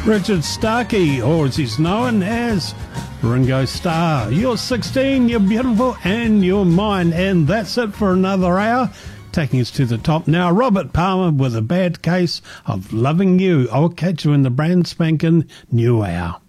Richard Starkey, or as he's known as Ringo Starr. You're 16, you're beautiful, and you're mine. And that's it for another hour. Taking us to the top now, Robert Palmer with A Bad Case of Loving You. I'll catch you in the brand spanking new hour.